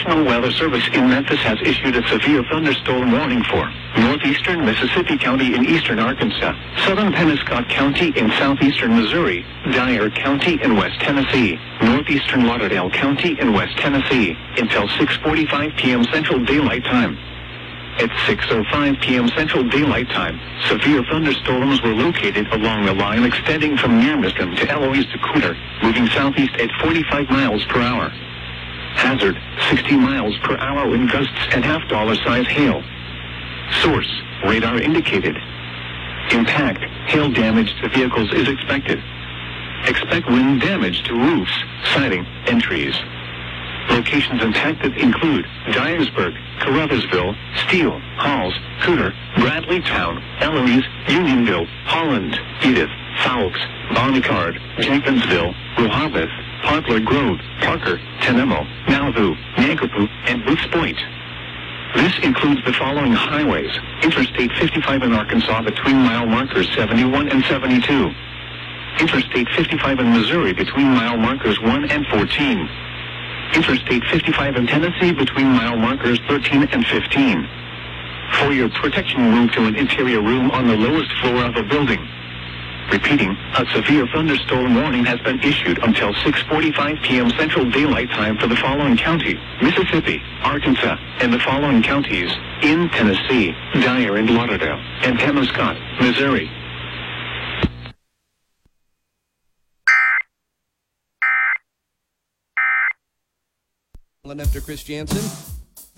National Weather Service in Memphis has issued a severe thunderstorm warning for northeastern Mississippi County in eastern Arkansas, southern Penobscot County in southeastern Missouri, Dyer County in West Tennessee, northeastern Lauderdale County in West Tennessee, until 6:45 p.m. Central Daylight Time. At 6:05 p.m. Central Daylight Time, severe thunderstorms were located along the line extending from near Miston to Eloise to Cooter, moving southeast at 45 miles per hour. Hazard, 60 miles per hour wind gusts and half-dollar size hail. Source, radar indicated. Impact, hail damage to vehicles is expected. Expect wind damage to roofs, siding, and trees. Locations impacted include Dyersburg, Caruthersville, Steele, Halls, Cooter, Bradleytown, Eloise, Unionville, Holland, Edith, Fowlks, Bonnicard, Jenkinsville, Rehoboth, Poplar Grove, Parker, Tenemo, Nauvoo, Nankarpoo, and Booths Point. This includes the following highways: Interstate 55 in Arkansas between mile markers 71 and 72. Interstate 55 in Missouri between mile markers 1 and 14. Interstate 55 in Tennessee between mile markers 13 and 15. For your protection, move to an interior room on the lowest floor of a building. Repeating, a severe thunderstorm warning has been issued until 6:45 p.m. Central Daylight Time for the following county: Mississippi, Arkansas, and the following counties in Tennessee, Dyer and Lauderdale, and Penobscot, Missouri. After Chris Jansen.